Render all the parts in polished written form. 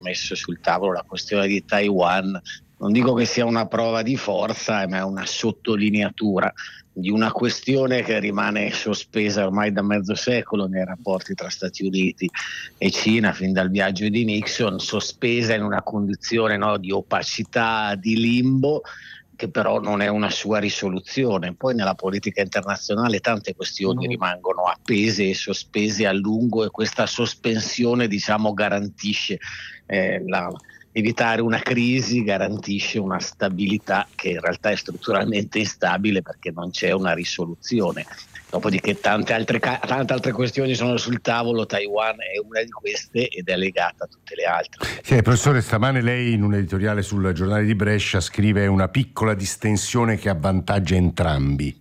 messo sul tavolo la questione di Taiwan. Non dico che sia una prova di forza, ma è una sottolineatura di una questione che rimane sospesa ormai da mezzo secolo nei rapporti tra Stati Uniti e Cina, fin dal viaggio di Nixon, sospesa in una condizione, no, di opacità, di limbo, che però non è una sua risoluzione. Poi nella politica internazionale tante questioni rimangono appese e sospese a lungo, e questa sospensione, diciamo, garantisce evitare una crisi, garantisce una stabilità che in realtà è strutturalmente instabile perché non c'è una risoluzione. Dopodiché tante altre questioni sono sul tavolo. Taiwan è una di queste ed è legata a tutte le altre. Sì, professore, stamane lei in un editoriale sul Giornale di Brescia scrive una piccola distensione che avvantaggia entrambi.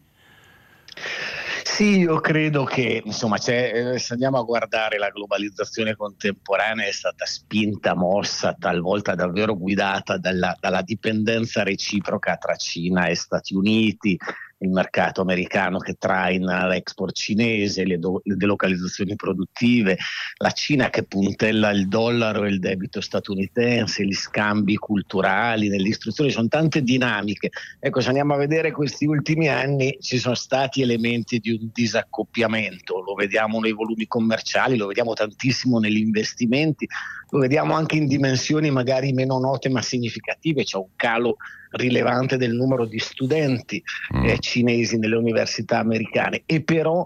Sì, io credo che, insomma, se andiamo a guardare la globalizzazione contemporanea, è stata spinta, mossa, talvolta davvero guidata dalla dipendenza reciproca tra Cina e Stati Uniti, il mercato americano che traina l'export cinese, le delocalizzazioni produttive, la Cina che puntella il dollaro e il debito statunitense, gli scambi culturali, nell'istruzione, sono tante dinamiche. Ecco, se andiamo a vedere questi ultimi anni, ci sono stati elementi di un disaccoppiamento, lo vediamo nei volumi commerciali, lo vediamo tantissimo negli investimenti, lo vediamo anche in dimensioni magari meno note ma significative. C'è un calo rilevante del numero di studenti cinesi nelle università americane, e però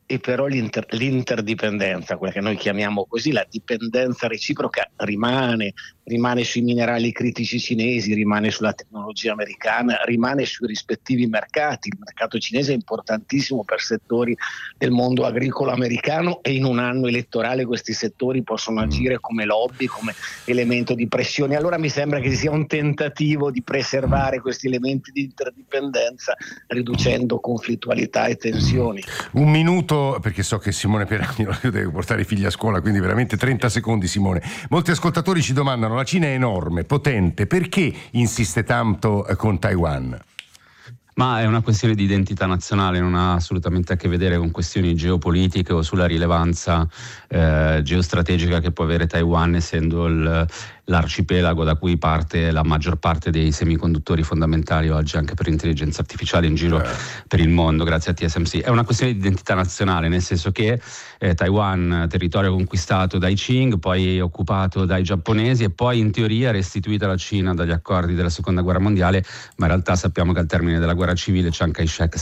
l'interdipendenza, quella che noi chiamiamo così, la dipendenza reciproca rimane sui minerali critici cinesi, rimane sulla tecnologia americana, rimane sui rispettivi mercati. Il mercato cinese è importantissimo per settori del mondo agricolo americano, e in un anno elettorale questi settori possono agire come lobby, come elemento di pressione. Allora mi sembra che ci sia un tentativo di preservare questi elementi di interdipendenza riducendo conflittualità e tensioni. Un minuto, perché so che Simone Piragni deve portare i figli a scuola, quindi veramente 30 secondi, Simone. Molti ascoltatori ci domandano: la Cina è enorme, potente, perché insiste tanto con Taiwan? Ma è una questione di identità nazionale, non ha assolutamente a che vedere con questioni geopolitiche o sulla rilevanza geostrategica che può avere Taiwan, essendo l'arcipelago da cui parte la maggior parte dei semiconduttori fondamentali oggi anche per l'intelligenza artificiale in giro per il mondo, grazie a TSMC. È una questione di identità nazionale, nel senso che Taiwan, territorio conquistato dai Qing, poi occupato dai giapponesi e poi in teoria restituito alla Cina dagli accordi della seconda guerra mondiale, ma in realtà sappiamo che al termine della guerra civile Chiang Kai-shek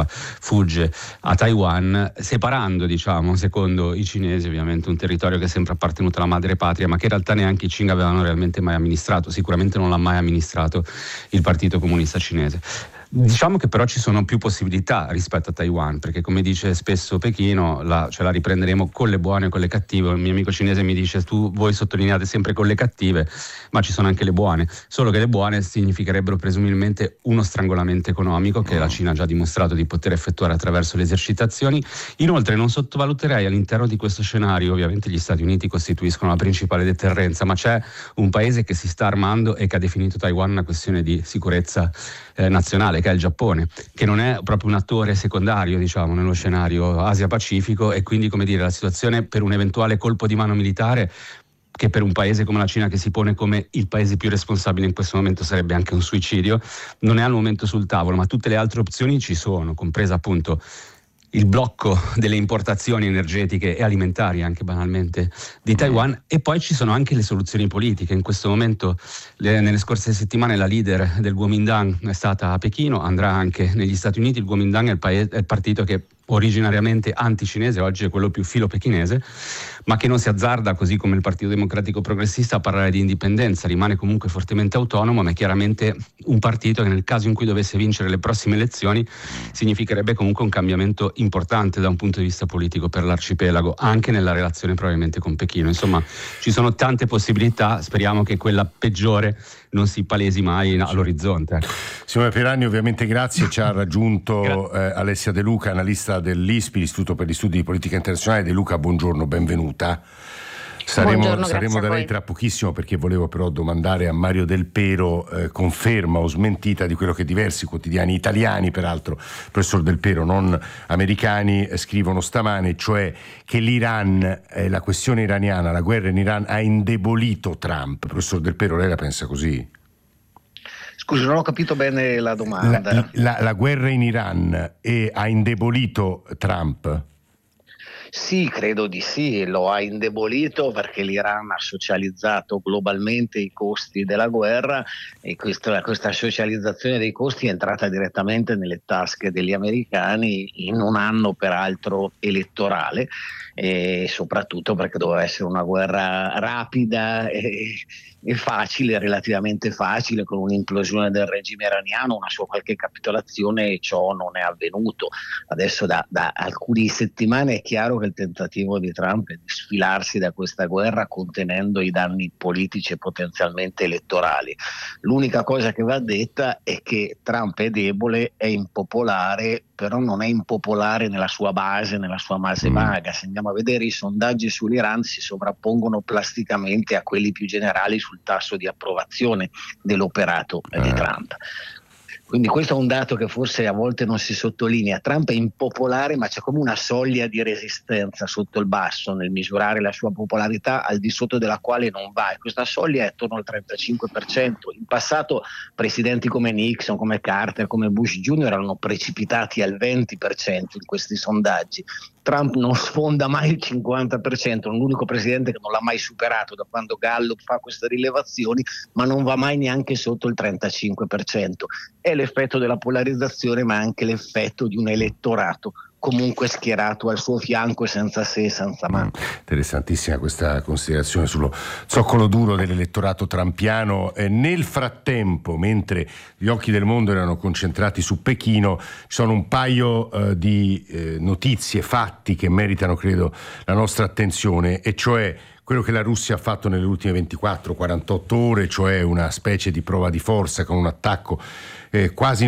fugge a Taiwan, separando, diciamo, secondo i cinesi ovviamente, un territorio che è sempre appartenuto alla madre patria, ma che in realtà neanche i Qing avevano realmente mai amministrato. Sicuramente non l'ha mai amministrato il Partito Comunista Cinese. Diciamo che però ci sono più possibilità rispetto a Taiwan, perché come dice spesso Pechino, la riprenderemo con le buone e con le cattive. Il mio amico cinese mi dice: voi sottolineate sempre con le cattive, ma ci sono anche le buone, solo che le buone significherebbero presumibilmente uno strangolamento economico che la Cina ha già dimostrato di poter effettuare attraverso le esercitazioni. Inoltre non sottovaluterei all'interno di questo scenario, ovviamente gli Stati Uniti costituiscono la principale deterrenza, ma c'è un paese che si sta armando e che ha definito Taiwan una questione di sicurezza nazionale, che è il Giappone, che non è proprio un attore secondario, diciamo, nello scenario Asia-Pacifico, e quindi, come dire, la situazione per un eventuale colpo di mano militare, che per un paese come la Cina, che si pone come il paese più responsabile in questo momento, sarebbe anche un suicidio, non è al momento sul tavolo, ma tutte le altre opzioni ci sono, compresa appunto il blocco delle importazioni energetiche e alimentari, anche banalmente, di Taiwan. E poi ci sono anche le soluzioni politiche. In questo momento, nelle scorse settimane, la leader del Kuomintang è stata a Pechino, andrà anche negli Stati Uniti. Il Kuomintang è il partito che originariamente anticinese, oggi è quello più filo pechinese, ma che non si azzarda, così come il Partito Democratico Progressista, a parlare di indipendenza. Rimane comunque fortemente autonomo, ma è chiaramente un partito che, nel caso in cui dovesse vincere le prossime elezioni, significherebbe comunque un cambiamento importante da un punto di vista politico per l'arcipelago, anche nella relazione probabilmente con Pechino. Insomma, ci sono tante possibilità, speriamo che quella peggiore non si palesi mai all'orizzonte. Simone Piragni, ovviamente grazie. Ci ha raggiunto Alessia De Luca, analista dell'ISPI, l'Istituto per gli Studi di Politica Internazionale. De Luca, buongiorno, benvenuta. Saremo da lei tra pochissimo, perché volevo però domandare a Mario Del Pero conferma o smentita di quello che diversi quotidiani italiani, peraltro professor Del Pero, non americani, scrivono stamane, cioè che l'Iran, la questione iraniana, la guerra in Iran ha indebolito Trump. Professor Del Pero, lei la pensa così? Scusi, non ho capito bene la domanda. La guerra in Iran ha indebolito Trump? Sì, credo di sì, lo ha indebolito perché l'Iran ha socializzato globalmente i costi della guerra e questa socializzazione dei costi è entrata direttamente nelle tasche degli americani in un anno peraltro elettorale, e soprattutto perché doveva essere una guerra rapida e facile, relativamente facile, con un'implosione del regime iraniano, una sua qualche capitolazione, e ciò non è avvenuto. Adesso da alcune settimane è chiaro che il tentativo di Trump è di sfilarsi da questa guerra contenendo i danni politici e potenzialmente elettorali. L'unica cosa che va detta è che Trump è debole, è impopolare, però non è impopolare nella sua base, nella sua base vaga. Se andiamo a vedere i sondaggi sull'Iran si sovrappongono plasticamente a quelli più generali sul tasso di approvazione dell'operato di Trump. Quindi questo è un dato che forse a volte non si sottolinea. Trump è impopolare, ma c'è come una soglia di resistenza sotto il basso nel misurare la sua popolarità, al di sotto della quale non va, e questa soglia è attorno al 35%. In passato presidenti come Nixon, come Carter, come Bush Jr. erano precipitati al 20% in questi sondaggi. Trump non sfonda mai il 50%, è l'unico presidente che non l'ha mai superato da quando Gallup fa queste rilevazioni, ma non va mai neanche sotto il 35%. È l'effetto della polarizzazione, ma anche l'effetto di un elettorato comunque schierato al suo fianco e senza se e senza ma. Interessantissima questa considerazione sullo zoccolo duro dell'elettorato trampiano. Nel frattempo, mentre gli occhi del mondo erano concentrati su Pechino, ci sono un paio di notizie, fatti che meritano, credo, la nostra attenzione, e cioè quello che la Russia ha fatto nelle ultime 24-48 ore, cioè una specie di prova di forza con un attacco quasi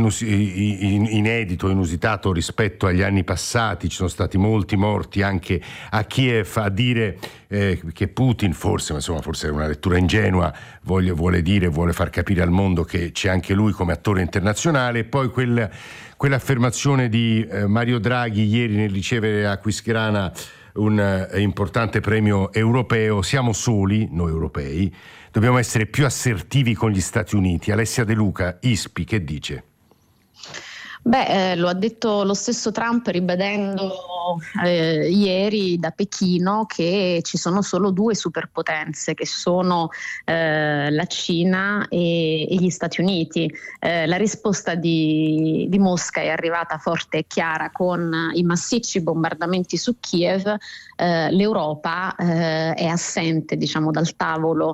inedito, inusitato rispetto agli anni passati. Ci sono stati molti morti anche a Kiev. A dire che Putin forse, ma insomma forse è una lettura ingenua, vuole far capire al mondo che c'è anche lui come attore internazionale. Poi quell'affermazione di Mario Draghi ieri nel ricevere a Aquisgrana un importante premio europeo: siamo soli, noi europei, dobbiamo essere più assertivi con gli Stati Uniti. Alessia De Luca, ISPI, che dice? Lo ha detto lo stesso Trump, ribadendo ieri da Pechino che ci sono solo due superpotenze, che sono la Cina e gli Stati Uniti. La risposta di Mosca è arrivata forte e chiara con i massicci bombardamenti su Kiev. L'Europa è assente, diciamo, dal tavolo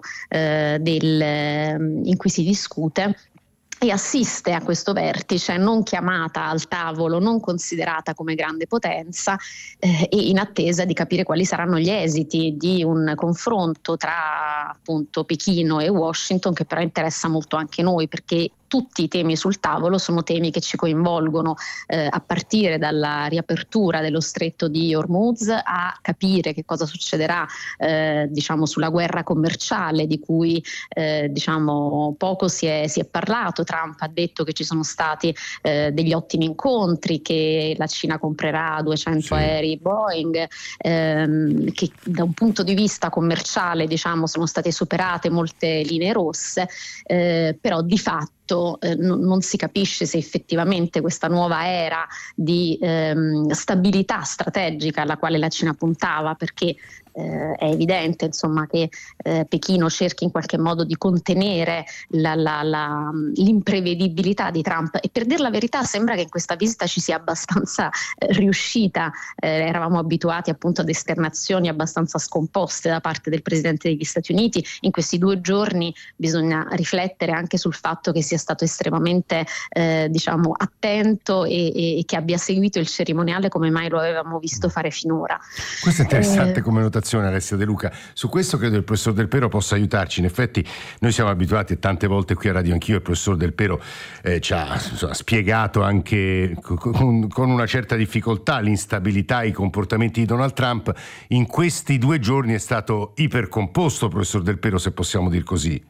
in cui si discute, e assiste a questo vertice, non chiamata al tavolo, non considerata come grande potenza, e in attesa di capire quali saranno gli esiti di un confronto tra appunto Pechino e Washington, che però interessa molto anche noi, perché tutti i temi sul tavolo sono temi che ci coinvolgono, a partire dalla riapertura dello stretto di Hormuz, a capire che cosa succederà diciamo sulla guerra commerciale di cui diciamo poco si è parlato. Trump ha detto che ci sono stati degli ottimi incontri, che la Cina comprerà 200 aerei Boeing, che da un punto di vista commerciale, diciamo, sono state superate molte linee rosse, però di fatto non si capisce se effettivamente questa nuova era di stabilità strategica alla quale la Cina puntava, perché è evidente, insomma, che Pechino cerchi in qualche modo di contenere l'imprevedibilità di Trump, e per dir la verità sembra che in questa visita ci sia abbastanza riuscita. Eravamo abituati appunto ad esternazioni abbastanza scomposte da parte del Presidente degli Stati Uniti. In questi 2 giorni bisogna riflettere anche sul fatto che sia stato estremamente diciamo attento e che abbia seguito il cerimoniale come mai lo avevamo visto fare finora. Questo è interessante come notazione. osservazione, Alessia De Luca. Su questo credo il professor Del Pero possa aiutarci. In effetti noi siamo abituati, e tante volte qui a Radio Anch'io il professor Del Pero ci ha spiegato anche con una certa difficoltà l'instabilità, i comportamenti di Donald Trump. In questi 2 giorni è stato ipercomposto, professor Del Pero, se possiamo dir così.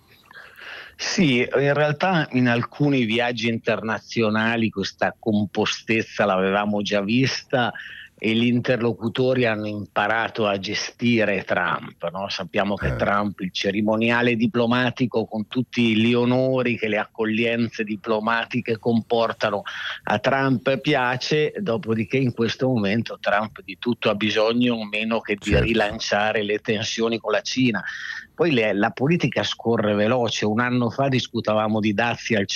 Sì, in realtà in alcuni viaggi internazionali questa compostezza l'avevamo già vista e gli interlocutori hanno imparato a gestire Trump, no? Sappiamo che Trump, il cerimoniale diplomatico con tutti gli onori che le accoglienze diplomatiche comportano, a Trump piace, dopodiché in questo momento Trump di tutto ha bisogno meno che di rilanciare le tensioni con la Cina. Poi la politica scorre veloce. 1 anno fa discutavamo di dazi al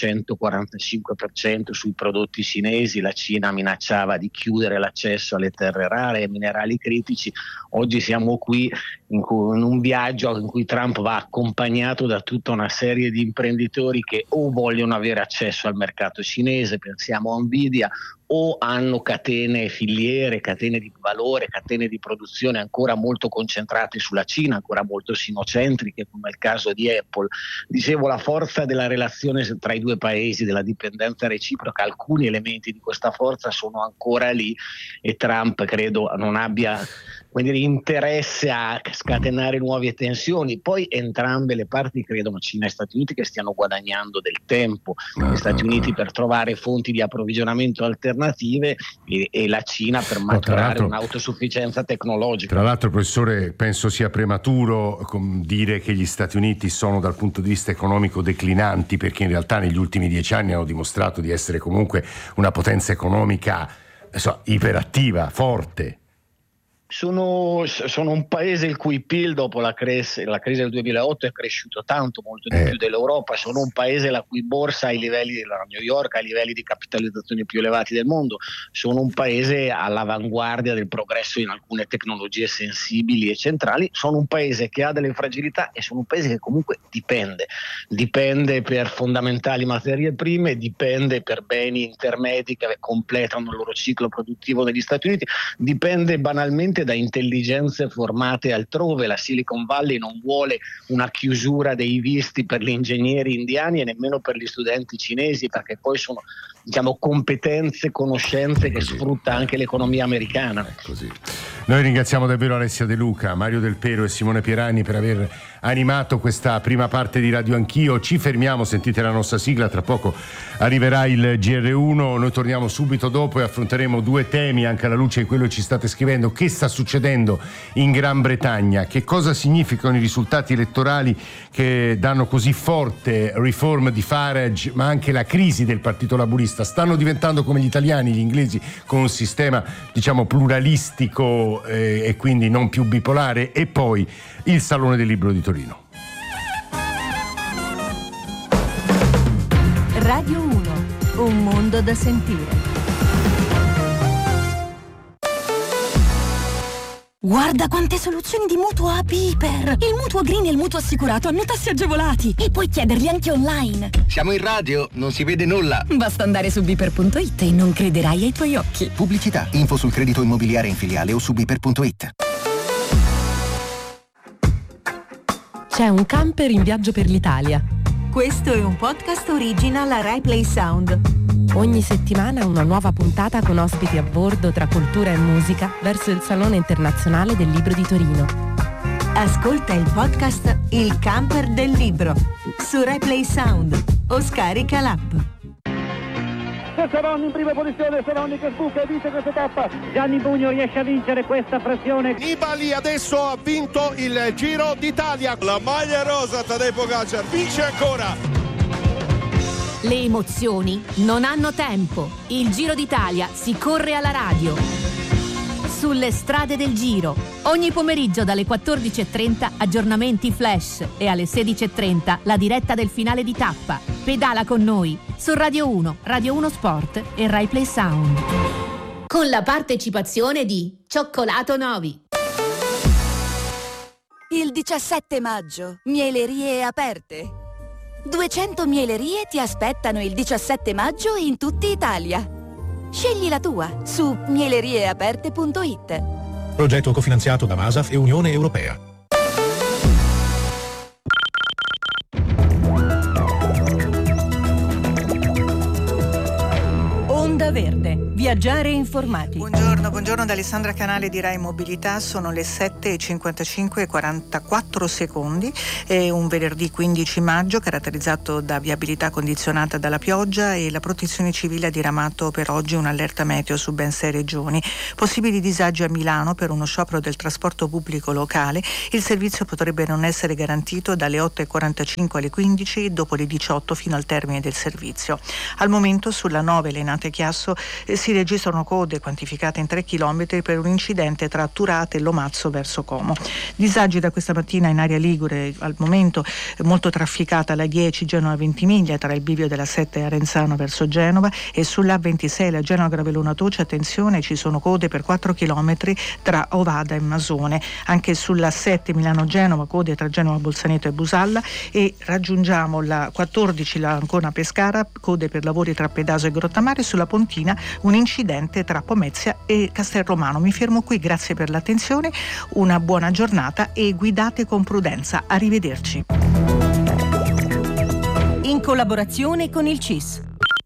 145% sui prodotti cinesi, la Cina minacciava di chiudere l'accesso alle terre rare e minerali critici. Oggi siamo qui in un viaggio in cui Trump va accompagnato da tutta una serie di imprenditori che o vogliono avere accesso al mercato cinese, pensiamo a Nvidia, o hanno catene filiere, catene di valore, catene di produzione ancora molto concentrate sulla Cina, ancora molto sinocentriche, come è il caso di Apple. Dicevo, la forza della relazione tra i 2 paesi, della dipendenza reciproca, alcuni elementi di questa forza sono ancora lì e Trump credo non abbia interesse a scatenare nuove tensioni. Poi entrambe le parti credono, Cina e Stati Uniti, che stiano guadagnando del tempo, gli Stati Uniti per trovare fonti di approvvigionamento alternative e la Cina per maturare un'autosufficienza tecnologica. Tra l'altro, professore, penso sia prematuro dire che gli Stati Uniti sono dal punto di vista economico declinanti, perché in realtà negli ultimi 10 anni hanno dimostrato di essere comunque una potenza economica iperattiva, forte. Sono un paese il cui PIL dopo la crisi del 2008 è cresciuto tanto, molto di più dell'Europa. Sono un paese la cui borsa ai livelli della New York, ai livelli di capitalizzazione più elevati del mondo. Sono un paese all'avanguardia del progresso in alcune tecnologie sensibili e centrali. Sono un paese che ha delle fragilità e sono un paese che comunque dipende per fondamentali materie prime, dipende per beni intermedi che completano il loro ciclo produttivo negli Stati Uniti, dipende banalmente da intelligenze formate altrove. La Silicon Valley non vuole una chiusura dei visti per gli ingegneri indiani e nemmeno per gli studenti cinesi, perché poi sono competenze, conoscenze che sfrutta anche l'economia americana. Così. Noi ringraziamo davvero Alessia De Luca, Mario Del Pero e Simone Pierani per aver animato questa prima parte di Radio Anch'io. Ci fermiamo, sentite la nostra sigla, tra poco arriverà il GR1, noi torniamo subito dopo e affronteremo 2 temi anche alla luce di quello che ci state scrivendo. Che sta succedendo in Gran Bretagna? Che cosa significano i risultati elettorali che danno così forte riform di Farage, ma anche la crisi del Partito Laburista? Stanno diventando come gli italiani, gli inglesi, con un sistema pluralistico e quindi non più bipolare? E poi il Salone del Libro di Torino. Radio 1, un mondo da sentire. Guarda quante soluzioni di mutuo a Piper! Il mutuo green e il mutuo assicurato hanno tassi agevolati e puoi chiederli anche online. Siamo in radio, non si vede nulla. Basta andare su Piper.it e non crederai ai tuoi occhi. Pubblicità, info sul credito immobiliare in filiale o su Piper.it. C'è un camper in viaggio per l'Italia. Questo è un podcast original Rai Play Sound. Ogni settimana una nuova puntata con ospiti a bordo tra cultura e musica verso il Salone Internazionale del Libro di Torino. Ascolta il podcast Il Camper del Libro su Rai Play Sound o scarica l'app. Seroni in prima posizione, Seroni che sbuca e vince questa tappa. Gianni Bugno riesce a vincere questa frazione. Nibali adesso ha vinto il Giro d'Italia. La maglia rosa, Tadej Pogačar vince ancora. Le emozioni non hanno tempo. Il Giro d'Italia si corre alla radio. Sulle strade del Giro. Ogni pomeriggio dalle 14.30 aggiornamenti flash e alle 16.30 la diretta del finale di tappa. Pedala con noi su Radio 1, Radio 1 Sport e Rai Play Sound. Con la partecipazione di Cioccolato Novi. Il 17 maggio, mielerie aperte. 200 mielerie ti aspettano il 17 maggio in tutta Italia. Scegli la tua su mielerieaperte.it. Progetto cofinanziato da Masaf e Unione Europea. Onda Verde, viaggiare informati. Buongiorno da Alessandra Canale di Rai Mobilità, sono le 7:55 e 44 secondi, è un venerdì 15 maggio caratterizzato da viabilità condizionata dalla pioggia e la Protezione Civile ha diramato per oggi un'allerta meteo su ben 6 regioni. Possibili disagi a Milano per uno sciopero del trasporto pubblico locale, il servizio potrebbe non essere garantito dalle 8:45 alle 15, dopo le 18 fino al termine del servizio. Al momento sulla 9 Lenate-Chiasso si registrano code quantificate in 3 km per un incidente tra Turate e Lomazzo verso Como. Disagi da questa mattina in area Ligure, al momento molto trafficata la 10 Genova-Ventimiglia tra il bivio della 7 e Arenzano verso Genova, e sulla 26 la Genova-Gravelona-Toce, attenzione, ci sono code per 4 km tra Ovada e Masone. Anche sulla 7 Milano-Genova code tra Genova-Bolzaneto e Busalla, e raggiungiamo la 14 la Ancona-Pescara, code per lavori tra Pedaso e Grottamare. Sulla Pontina un incidente tra Pomezia e Castelromano. Mi fermo qui, grazie per l'attenzione, una buona giornata e guidate con prudenza. Arrivederci. In collaborazione con il CIS.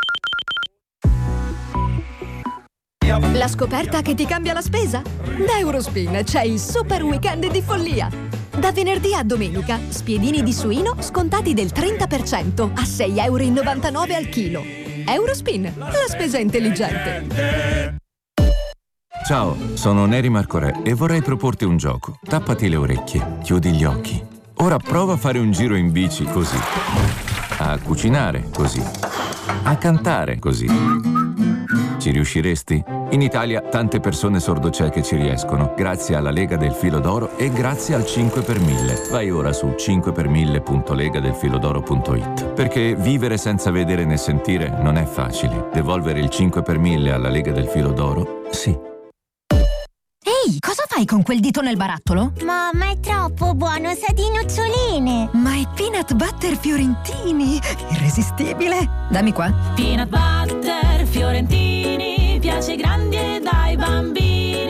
La scoperta che ti cambia la spesa? Da Eurospin c'è il super weekend di follia. Da venerdì a domenica, spiedini di suino scontati del 30% a €6,99 al chilo. Eurospin, la spesa intelligente. Ciao, sono Neri Marcorè e vorrei proporti un gioco. Tappati le orecchie, chiudi gli occhi. Ora prova a fare un giro in bici così. A cucinare così. A cantare così. Ci riusciresti? In Italia tante persone sordocieche ci riescono, grazie alla Lega del Filo d'Oro e grazie al 5 per 1000. Vai ora su 5per1000.legadelfilodoro.it. Perché vivere senza vedere né sentire non è facile. Devolvere il 5 per 1000 alla Lega del Filo d'Oro, sì. Ehi, cosa fai con quel dito nel barattolo? Mamma, è troppo buono, sa di noccioline. Ma è peanut butter fiorentini, irresistibile. Dammi qua. Peanut butter fiorentini, piace grandi e dai bambini.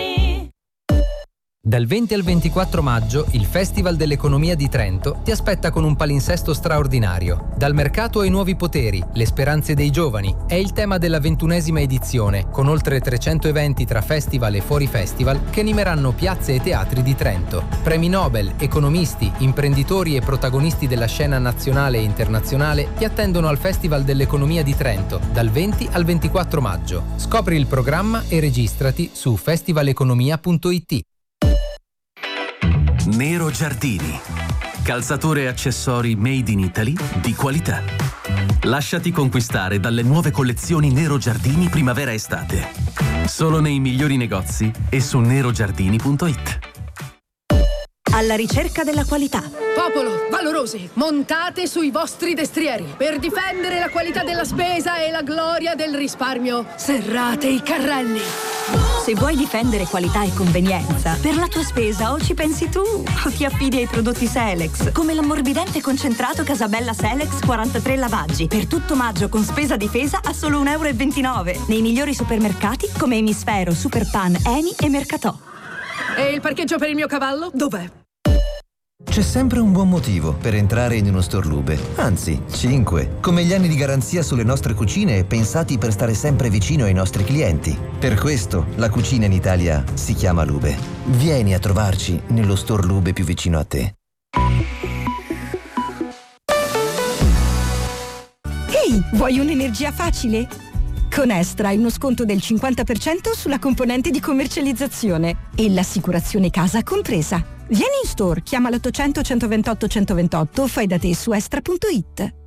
Dal 20 al 24 maggio il Festival dell'Economia di Trento ti aspetta con un palinsesto straordinario. Dal mercato ai nuovi poteri, le speranze dei giovani è il tema della 21ª edizione, con oltre 300 eventi tra festival e fuori festival che animeranno piazze e teatri di Trento. Premi Nobel, economisti, imprenditori e protagonisti della scena nazionale e internazionale ti attendono al Festival dell'Economia di Trento dal 20 al 24 maggio. Scopri il programma e registrati su festivaleconomia.it. Nero Giardini, calzature e accessori made in Italy di qualità. Lasciati conquistare dalle nuove collezioni Nero Giardini primavera-estate. Solo nei migliori negozi e su nerogiardini.it. Alla ricerca della qualità. Popolo, valorosi, montate sui vostri destrieri. Per difendere la qualità della spesa e la gloria del risparmio, serrate i carrelli. Se vuoi difendere qualità e convenienza, per la tua spesa o ci pensi tu o ti affidi ai prodotti Selex, come l'ammorbidente concentrato Casabella Selex 43 lavaggi, per tutto maggio con spesa difesa a solo €1,29, nei migliori supermercati come Emisfero, Superpan, Eni e Mercatò. E il parcheggio per il mio cavallo? Dov'è? C'è sempre un buon motivo per entrare in uno store Lube, anzi 5, come gli anni di garanzia sulle nostre cucine pensati per stare sempre vicino ai nostri clienti. Per questo la cucina in Italia si chiama Lube. Vieni a trovarci nello store Lube più vicino a te. Ehi, vuoi un'energia facile? Con Estra hai uno sconto del 50% sulla componente di commercializzazione e l'assicurazione casa compresa. Vieni in store, chiama l'800 128 128 o fai da te su Estra.it.